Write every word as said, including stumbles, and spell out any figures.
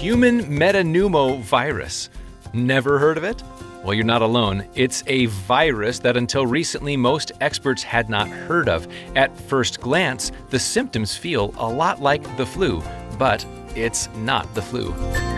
human metapneumovirus. Never heard of it? Well, you're not alone. It's a virus that until recently most experts had not heard of. At first glance, the symptoms feel a lot like the flu, but it's not the flu.